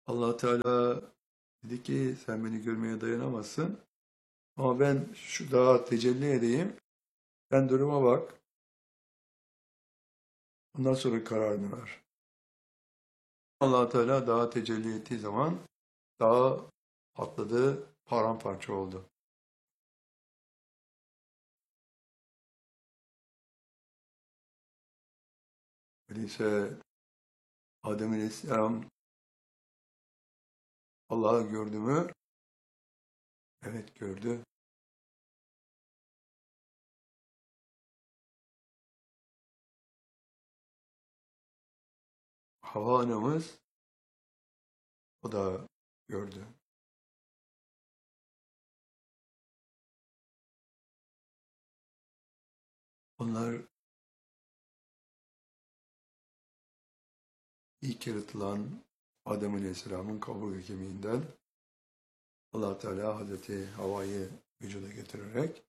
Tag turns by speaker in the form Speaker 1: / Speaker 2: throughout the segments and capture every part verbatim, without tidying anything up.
Speaker 1: Allah Teala dedi ki sen beni görmeye dayanamazsın. Ama ben şu dağa tecelli edeyim. Sen duruma bak. Ondan sonra kararını ver. Allah Teala dağa tecelli ettiği zaman dağ atladı, paramparça oldu. Öyleyse Adem Aleyhisselam Allah'ı gördü mü? Evet gördü. Havva anamız o da gördü. Onlar ilk yaratılan Adem Aleyhisselam'ın kabuğu kemiğinden Allah Teala Hazreti Havva'yı vücuda getirerek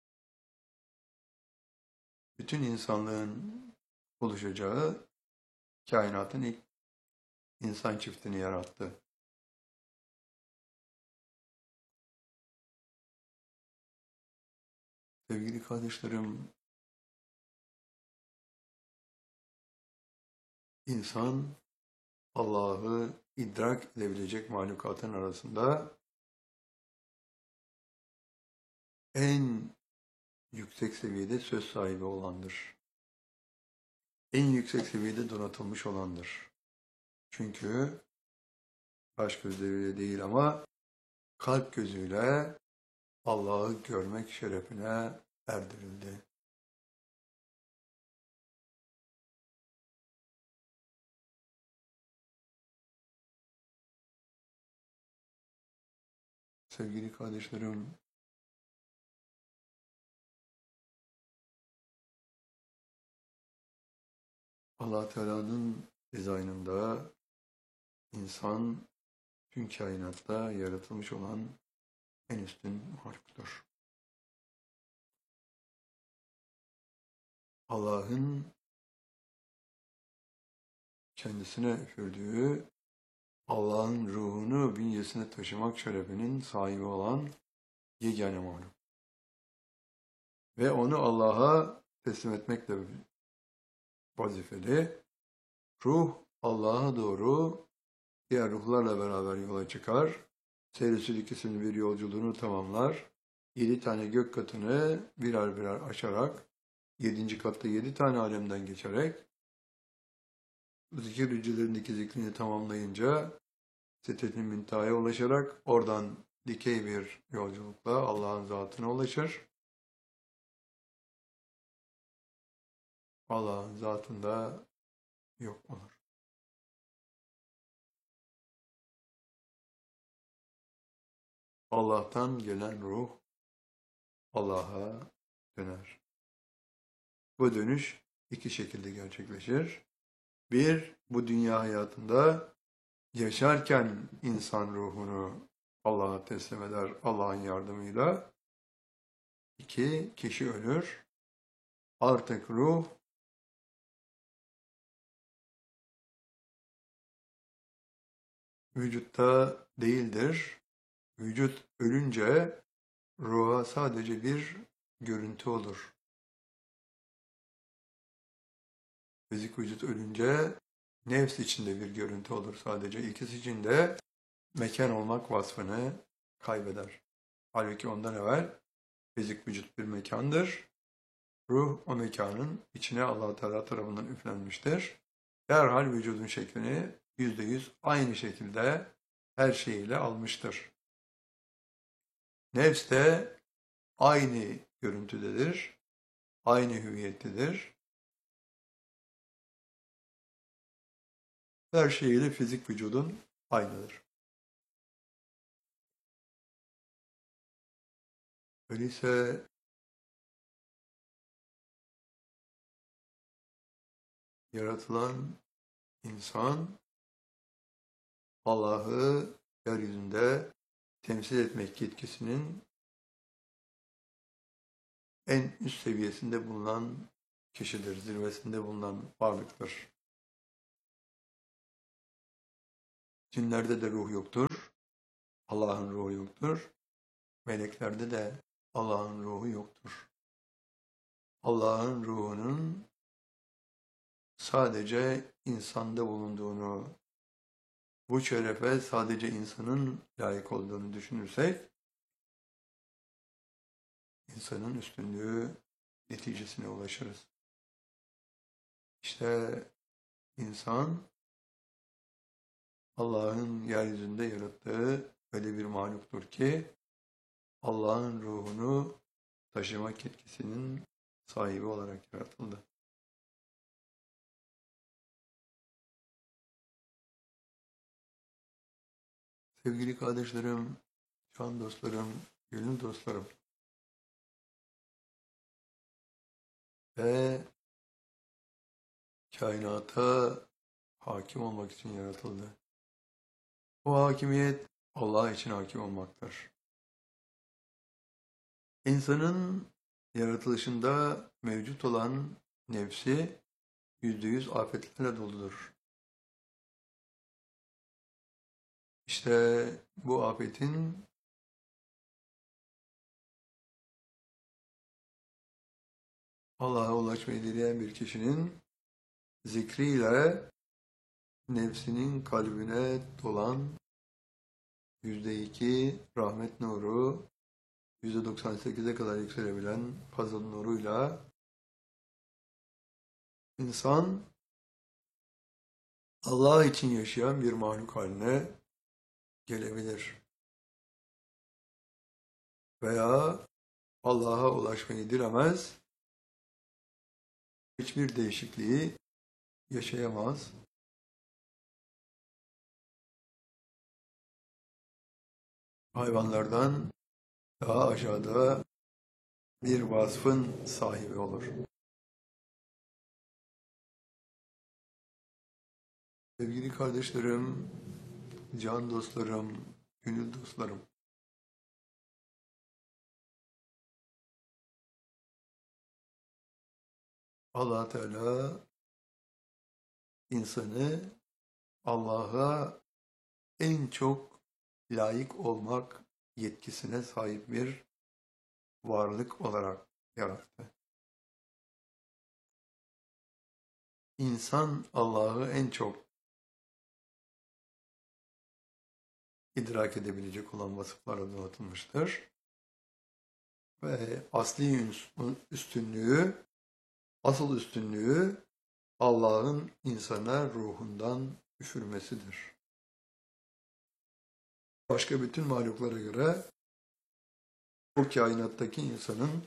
Speaker 1: bütün insanlığın oluşacağı kainatın ilk insan çiftini yarattı. Sevgili kardeşlerim, insan Allah'ı idrak edebilecek mahlukatın arasında en yüksek seviyede söz sahibi olandır. En yüksek seviyede donatılmış olandır. Çünkü baş gözleriyle değil ama kalp gözüyle Allah'ı görmek şerefine erdirildi. Sevgili kardeşlerim, Allah Teala'nın dizaynında insan tüm kainatta yaratılmış olan en üstün mahluktur. Allah'ın kendisine üfürdüğü Allah'ın ruhunu bünyesine taşımak şerefinin sahibi olan yegane mahluk. Ve onu Allah'a teslim etmekle vazifeli. Ruh Allah'a doğru diğer ruhlarla beraber yola çıkar. Seyri ikisinin bir yolculuğunu tamamlar. Yedi tane gök katını birer birer aşarak, yedinci katta yedi tane alemden geçerek, zikir hücrelerindeki zikrini tamamlayınca Sidret-i Münteha'ya ulaşarak oradan dikey bir yolculukla Allah'ın zatına ulaşır. Allah'ın zatında yok olur. Allah'tan gelen ruh Allah'a döner. Bu dönüş iki şekilde gerçekleşir. Bir, bu dünya hayatında yaşarken insan ruhunu Allah'a teslim eder Allah'ın yardımıyla. İki, kişi ölür. Artık ruh vücutta değildir. Vücut ölünce ruha sadece bir görüntü olur. Fizik vücut ölünce nefs içinde bir görüntü olur sadece. İkisi içinde mekan olmak vasfını kaybeder. Halbuki ondan evvel fizik vücut bir mekandır. Ruh o mekanın içine Allah Teala tarafından üflenmiştir. Derhal vücudun şeklini yüzde yüz aynı şekilde her şeyiyle almıştır. Nefs de aynı görüntüdedir, aynı hüviyettedir. Her şeyiyle fizik vücudun aynıdır. Öyleyse yaratılan insan Allah'ı yeryüzünde temsil etmek yetkisinin en üst seviyesinde bulunan kişidir, zirvesinde bulunan varlıktır. Cinlerde de ruh yoktur. Allah'ın ruhu yoktur. Meleklerde de Allah'ın ruhu yoktur. Allah'ın ruhunun sadece insanda bulunduğunu, bu şerefe sadece insanın layık olduğunu düşünürsek, insanın üstünlüğü neticesine ulaşırız. İşte insan, Allah'ın yeryüzünde yarattığı öyle bir mahluktur ki, Allah'ın ruhunu taşımak yetkisinin sahibi olarak yaratıldı. Sevgili kardeşlerim, can dostlarım, gönül dostlarım ve kainata hakim olmak için yaratıldı. Bu hakimiyet Allah için hakim olmaktır. İnsanın yaratılışında mevcut olan nefsi yüzde yüz afetlerle doludur. İşte bu afetin Allah'a ulaşmayı dileyen bir kişinin zikriyle nefsinin kalbine dolan yüzde iki rahmet nuru, yüzde doksan sekize kadar yükselebilen fazıl nuruyla insan Allah için yaşayan bir mahluk haline gelebilir. Veya Allah'a ulaşmayı dilemez, hiçbir değişikliği yaşayamaz. Hayvanlardan daha aşağıda bir vasfın sahibi olur. Sevgili kardeşlerim, can dostlarım, gönül dostlarım, Allah Teala insanı Allah'a en çok layık olmak yetkisine sahip bir varlık olarak yarattı. İnsan Allah'ı en çok idrak edebilecek olan vasıflarla donatılmıştır. Ve asli üstünlüğü, asıl üstünlüğü Allah'ın insana ruhundan üfürmesidir. Başka bütün mahluklara göre bu kainattaki insanın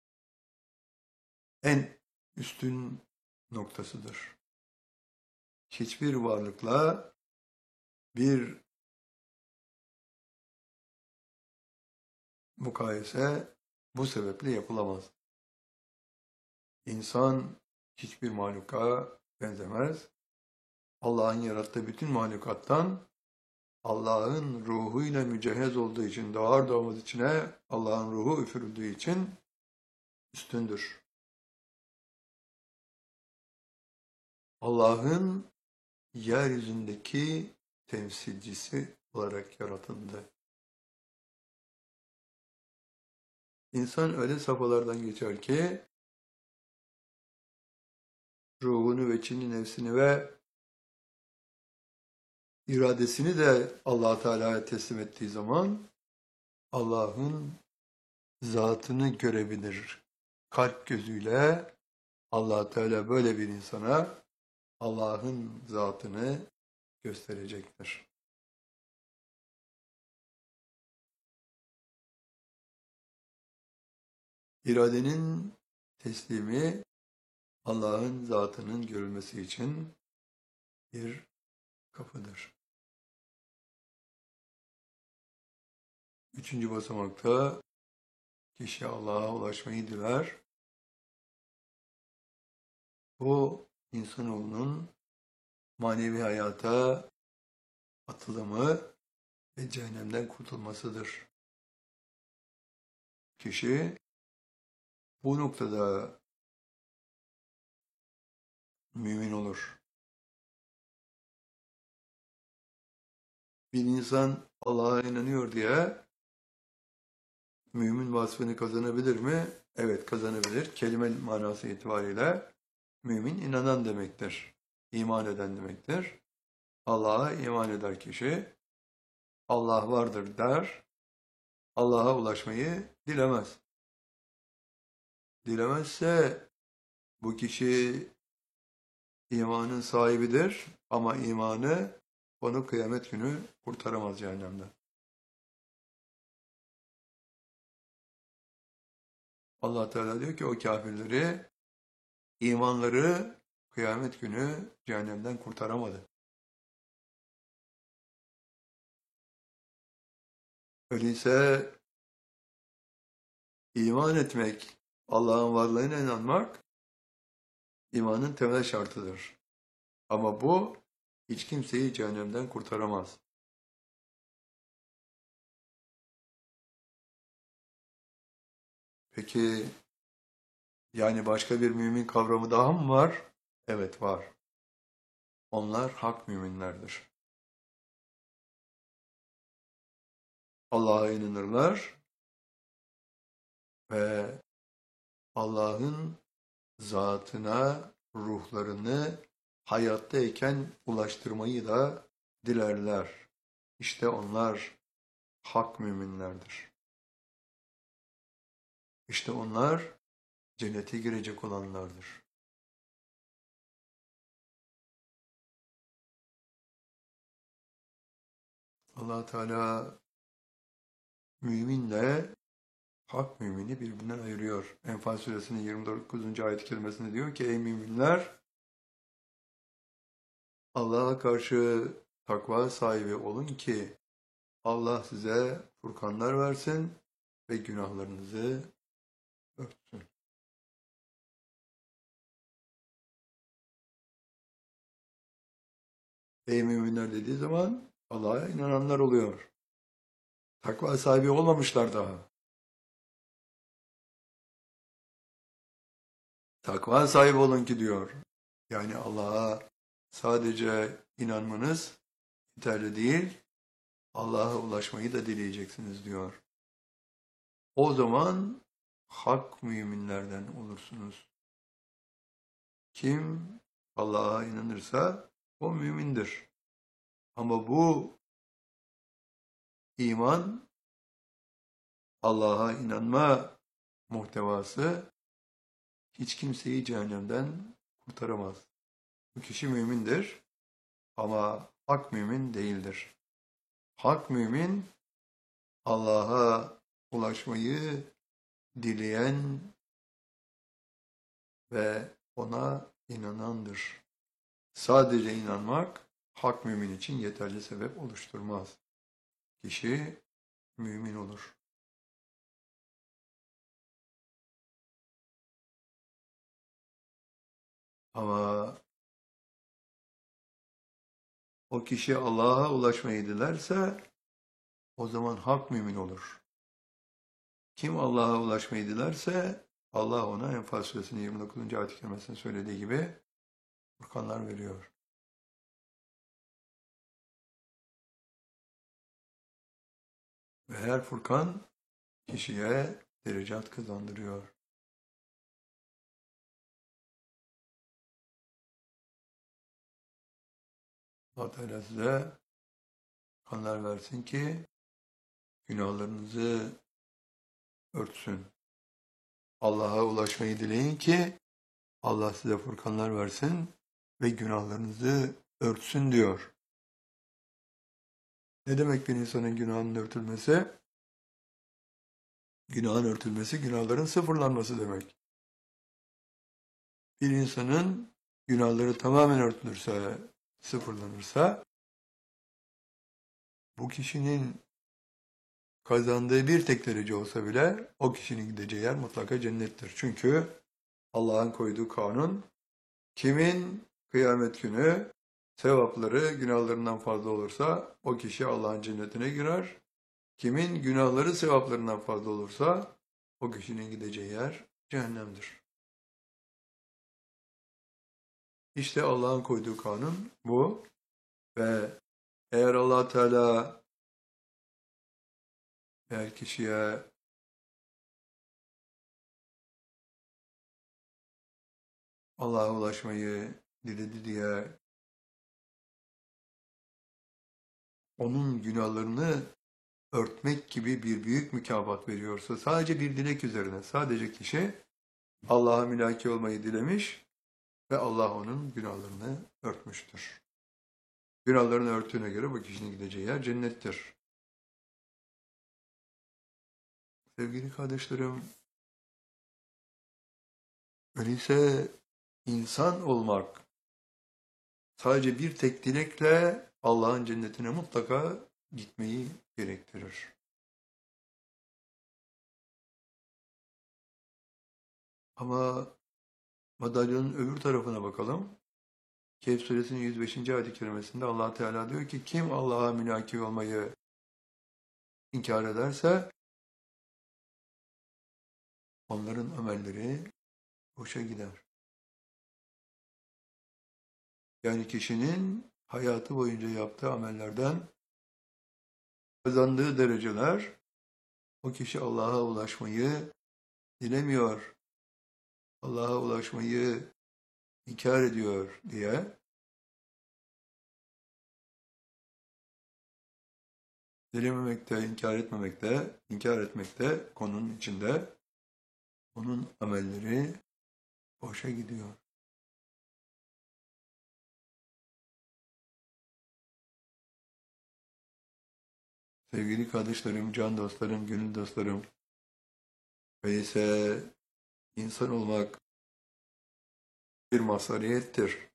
Speaker 1: en üstün noktasıdır. Hiçbir varlıkla bir mukayese bu sebeple yapılamaz. İnsan hiçbir mahluka benzemez. Allah'ın yarattığı bütün mahlukattan Allah'ın ruhuyla mücehhez olduğu için, doğar doğmaz içine Allah'ın ruhu üfürüldüğü için üstündür. Allah'ın yeryüzündeki temsilcisi olarak yaratıldı. İnsan öyle safhalardan geçer ki ruhunu ve çini nefsini ve iradesini de Allah Teala'ya teslim ettiği zaman Allah'ın zatını görebilir. Kalp gözüyle Allah Teala böyle bir insana Allah'ın zatını gösterecektir. İradenin teslimi Allah'ın zatının görülmesi için bir kapıdır. Üçüncü basamakta kişi Allah'a ulaşmayı diler. Bu insanoğlunun manevi hayata atılımı ve cehennemden kurtulmasıdır. Kişi bu noktada mümin olur. Bir insan Allah'a inanıyor diye mümin vasfını kazanabilir mi? Evet, kazanabilir. Kelime manası itibariyle mümin inanan demektir. İman eden demektir. Allah'a iman eder kişi, Allah vardır der, Allah'a ulaşmayı dilemez. Dilemezse bu kişi imanın sahibidir ama imanı onu kıyamet günü kurtaramaz cehennemden. Allah Teala diyor ki o kafirleri, imanları kıyamet günü cehennemden kurtaramadı. Öyleyse iman etmek, Allah'ın varlığına inanmak imanın temel şartıdır. Ama bu hiç kimseyi cehennemden kurtaramaz. Peki yani başka bir mümin kavramı daha mı var? Evet var. Onlar hak müminlerdir. Allah'a inanırlar ve Allah'ın zatına ruhlarını hayattayken ulaştırmayı da dilerler. İşte onlar hak müminlerdir. İşte onlar cennete girecek olanlardır. Allah Teala müminle hak mümini birbirinden ayırıyor. Enfal suresinin yirmi dokuzuncu ayet-i kerimesinde diyor ki ey müminler Allah'a karşı takva sahibi olun ki Allah size furkanlar versin ve günahlarınızı örtsün. Ey müminler dediği zaman Allah'a inananlar oluyor. Takva sahibi olmamışlar daha. Takva sahibi olun ki diyor. Yani Allah'a sadece inanmanız yeterli değil, Allah'a ulaşmayı da dileyeceksiniz diyor. O zaman hak müminlerden olursunuz. Kim Allah'a inanırsa o mümindir. Ama bu iman, Allah'a inanma muhtevası hiç kimseyi cehennemden kurtaramaz. Bu kişi mümindir ama hak mümin değildir. Hak mümin Allah'a ulaşmayı dileyen ve ona inanandır. Sadece inanmak hak mümin için yeterli sebep oluşturmaz. Kişi mümin olur. Ama o kişi Allah'a ulaşmayı dilerse o zaman hak mümin olur. Kim Allah'a ulaşmayı dilerse Allah ona Enfal suresinin yirmi dokuzuncu ayet-i kerimesinde söylediği gibi furkanlar veriyor. Ve her furkan kişiye derecat kazandırıyor. Allah Teala size furkanlar versin ki günahlarınızı örtsün. Allah'a ulaşmayı dileyin ki Allah size furkanlar versin ve günahlarınızı örtsün diyor. Ne demek bir insanın günahının örtülmesi? Günahın örtülmesi, günahların sıfırlanması demek. Bir insanın günahları tamamen örtülürse, sıfırlanırsa, bu kişinin kazandığı bir tek derece olsa bile o kişinin gideceği yer mutlaka cennettir. Çünkü Allah'ın koyduğu kanun, kimin kıyamet günü sevapları günahlarından fazla olursa o kişi Allah'ın cennetine girer. Kimin günahları sevaplarından fazla olursa o kişinin gideceği yer cehennemdir. İşte Allah'ın koyduğu kanun bu ve Eğer Allah Teala eğer kişiye Allah'a ulaşmayı diledi diye onun günahlarını örtmek gibi bir büyük mükafat veriyorsa sadece bir dilek üzerine sadece kişi Allah'a mülaki olmayı dilemiş ve Allah onun günahlarını örtmüştür. Günahlarını örttüğüne göre bu kişinin gideceği yer cennettir. Sevgili kardeşlerim, öyleyse insan olmak sadece bir tek dilekle Allah'ın cennetine mutlaka gitmeyi gerektirir. Ama madalyonun öbür tarafına bakalım. Kehf suresinin yüz beşinci ayet-i kerimesinde Allah Teala diyor ki kim Allah'a mülaki olmayı inkar ederse onların amelleri boşa gider. Yani kişinin hayatı boyunca yaptığı amellerden kazandığı dereceler o kişi Allah'a ulaşmayı dilemiyor, Allah'a ulaşmayı inkar ediyor diye dilememekte, inkar etmemekte, inkar etmekte konunun içinde onun amelleri boşa gidiyor. Sevgili kardeşlerim, can dostlarım, gönül dostlarım, öyleyse insan olmak bir mazhariyettir.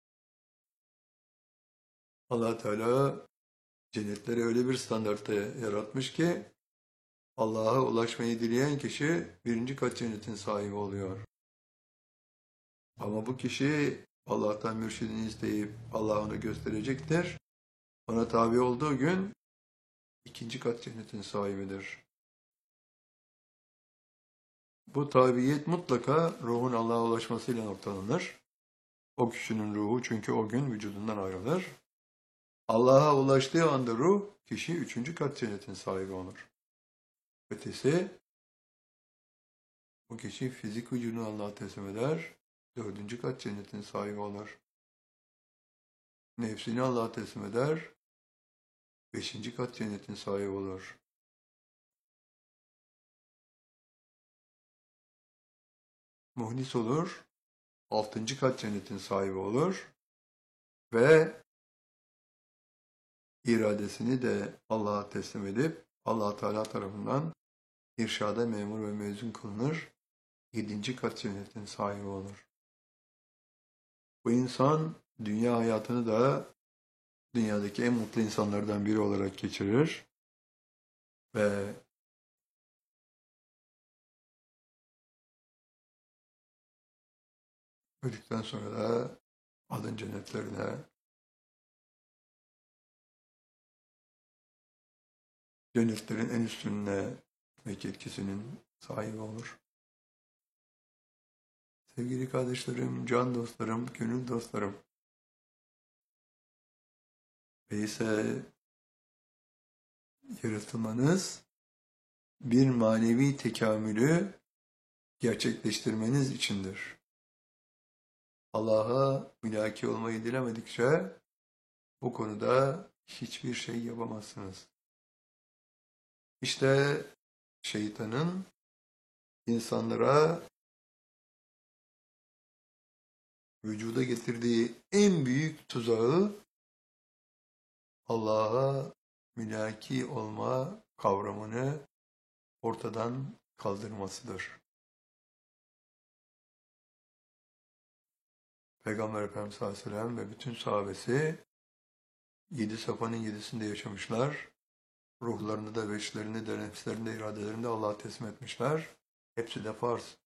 Speaker 1: Allah Teala cennetleri öyle bir standartta yaratmış ki Allah'a ulaşmayı dileyen kişi birinci kat cennetin sahibi oluyor. Ama bu kişi Allah'tan mürşidini isteyip Allah onu gösterecektir. Ona tabi olduğu gün ikinci kat cennetin sahibidir. Bu tabiyet mutlaka ruhun Allah'a ulaşmasıyla noktalanır. O kişinin ruhu çünkü o gün vücudundan ayrılır. Allah'a ulaştığı anda ruh, kişi üçüncü kat cennetin sahibi olur. Ötesi, o kişi fizik vücudunu Allah'a teslim eder, dördüncü kat cennetin sahibi olur. Nefsini Allah'a teslim eder, beşinci kat cennetin sahibi olur. Muhlis olur, altıncı kat cennetin sahibi olur ve iradesini de Allah'a teslim edip Allah Teala tarafından irşada memur ve mezun kılınır, yedinci kat cennetin sahibi olur. Bu insan dünya hayatını da dünyadaki en mutlu insanlardan biri olarak geçirir ve öldükten sonra da adın cennetlerine, cennetlerin en üstününe gitmek yetkisinin sahibi olur. Sevgili kardeşlerim, can dostlarım, gönül dostlarım, ve ise yaratılmanız bir manevi tekamülü gerçekleştirmeniz içindir. Allah'a mülaki olmayı dilemedikçe bu konuda hiçbir şey yapamazsınız. İşte şeytanın insanlara vücuda getirdiği en büyük tuzağı Allah'a mülaki olma kavramını ortadan kaldırmasıdır. Peygamber Efendimiz sallallahu aleyhi ve sellem ve bütün sahabesi yedi safanın yedisinde yaşamışlar. Ruhlarını da, beşlerini de, nefslerini de, iradelerini de Allah'a teslim etmişler. Hepsi de farz.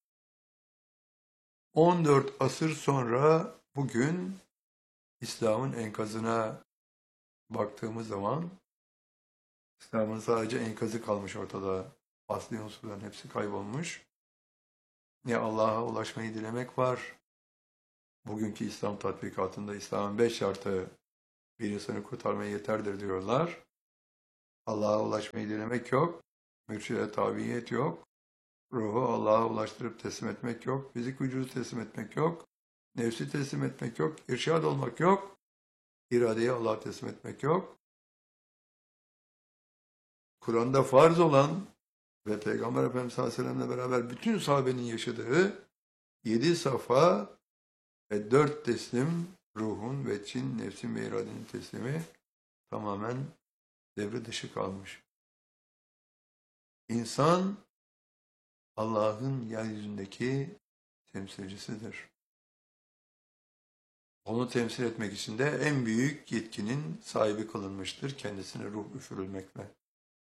Speaker 1: on dört asır sonra bugün İslam'ın enkazına baktığımız zaman İslam'ın sadece enkazı kalmış ortada. Asli unsurların hepsi kaybolmuş. Ne Allah'a ulaşmayı dilemek var. Bugünkü İslam tatbikatında İslam'ın beş şartı Bir insanı kurtarmaya yeterdir diyorlar. Allah'a ulaşmayı dilemek yok. Mürşide tabiyet yok. Ruhu Allah'a ulaştırıp teslim etmek yok. Fizik vücudu teslim etmek yok. Nefsi teslim etmek yok. İrşad olmak yok. İradeyi Allah'a teslim etmek yok. Kur'an'da farz olan ve Peygamber Efendimiz sallallahu aleyhi ve sellem'le beraber bütün sahabenin yaşadığı yedi safa ve dört teslim ruhun ve cin, nefsin ve iradenin teslimi tamamen devre dışı kalmış. İnsan Allah'ın yeryüzündeki temsilcisidir. Onu temsil etmek için de en büyük yetkinin sahibi kılınmıştır kendisine ruh üfürülmekle.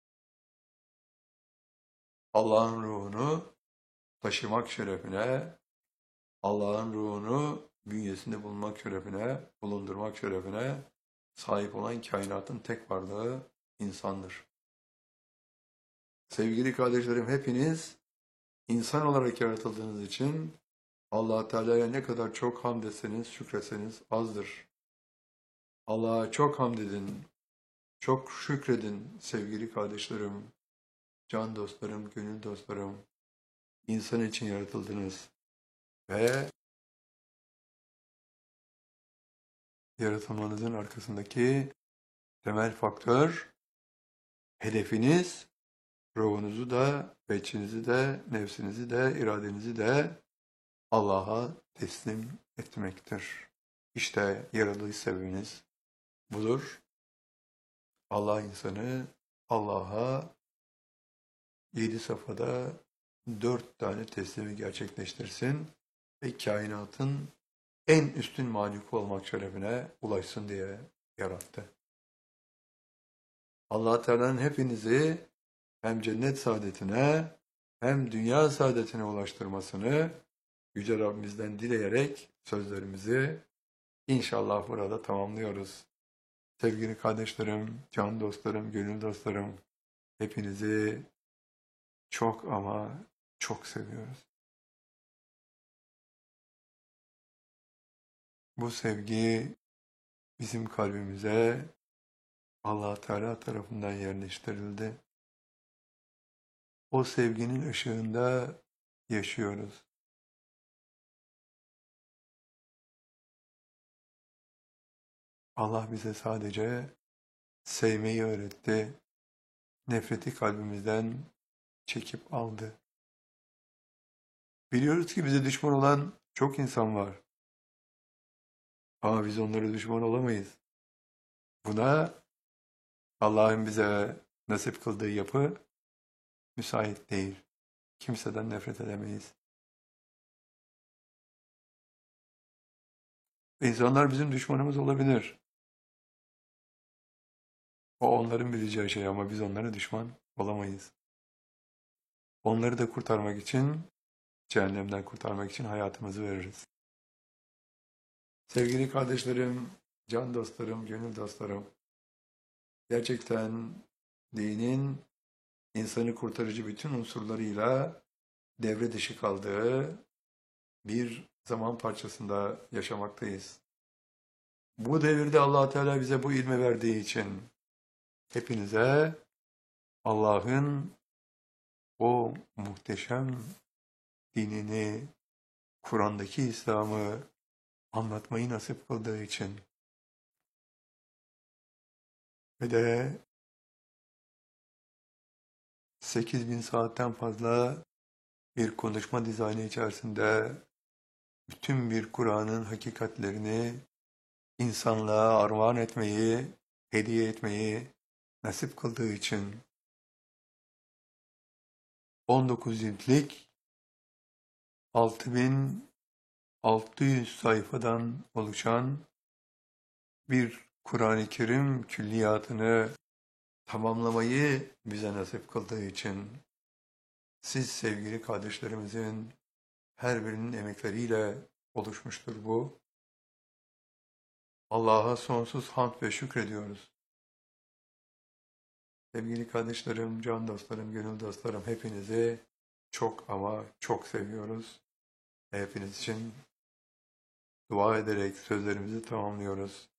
Speaker 1: Allah'ın ruhunu taşımak şerefine, Allah'ın ruhunu bünyesinde bulunmak şerefine, bulundurmak şerefine sahip olan kainatın tek varlığı insandır. Sevgili kardeşlerim, hepiniz insan olarak yaratıldığınız için Allah Teala'ya ne kadar çok hamd etseniz, şükretseniz azdır. Allah'a çok hamd edin, çok şükredin sevgili kardeşlerim, can dostlarım, gönül dostlarım. İnsan için yaratıldınız ve yaratılmanızın arkasındaki temel faktör, hedefiniz, ruhunuzu da, beçinizi de, nefsinizi de, iradenizi de Allah'a teslim etmektir. İşte yaratılış sebebiniz budur. Allah insanı Allah'a yedi safhada dört tane teslimi gerçekleştirsin ve kainatın en üstün mahluku olmak şerefine ulaşsın diye yarattı. Allah Teala'nın hepinizi hem cennet saadetine hem dünya saadetine ulaştırmasını Yüce Rabbimizden dileyerek sözlerimizi inşallah burada tamamlıyoruz. Sevgili kardeşlerim, can dostlarım, gönül dostlarım, hepinizi çok ama çok seviyoruz. Bu sevgi bizim kalbimize Allah Teala tarafından yerleştirildi. O sevginin ışığında yaşıyoruz. Allah bize sadece sevmeyi öğretti. Nefreti kalbimizden çekip aldı. Biliyoruz ki bize düşman olan çok insan var. Ama biz onlara düşman olamayız. Buna Allah'ın bize nasip kıldığı yapı müsait değil. Kimseden nefret edemeyiz. İnsanlar bizim düşmanımız olabilir. O onların bileceği şey ama biz onlara düşman olamayız. Onları da kurtarmak için, cehennemden kurtarmak için hayatımızı veririz. Sevgili kardeşlerim, can dostlarım, gönül dostlarım, gerçekten dinin insanı kurtarıcı bütün unsurlarıyla devre dışı kaldığı bir zaman parçasında yaşamaktayız. Bu devirde Allah Teala bize bu ilmi verdiği için hepinize Allah'ın o muhteşem dinini, Kur'an'daki İslam'ı anlatmayı nasip kıldığı için ve de sekiz bin saatten fazla bir konuşma dizaynı içerisinde bütün bir Kur'an'ın hakikatlerini insanlığa armağan etmeyi, hediye etmeyi nasip kıldığı için on dokuz ciltlik altı bin altı yüz sayfadan oluşan bir Kur'an-ı Kerim külliyatını tamamlamayı bize nasip kıldığı için siz sevgili kardeşlerimizin her birinin emekleriyle oluşmuştur bu. Allah'a sonsuz hamd ve şükrediyoruz. Sevgili kardeşlerim, can dostlarım, gönül dostlarım, hepinizi çok ama çok seviyoruz. Hepiniz için dua ederek sözlerimizi tamamlıyoruz.